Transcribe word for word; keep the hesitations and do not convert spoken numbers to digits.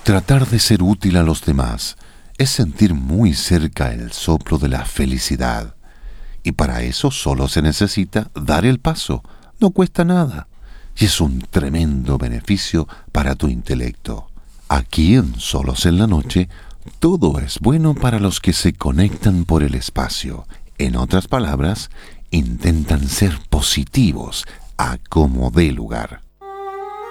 Tratar de ser útil a los demás es sentir muy cerca el soplo de la felicidad. Y para eso solo se necesita dar el paso. No cuesta nada. Y es un tremendo beneficio para tu intelecto. Aquí en Solos en la Noche, todo es bueno para los que se conectan por el espacio. En otras palabras, intentan ser positivos a como dé lugar.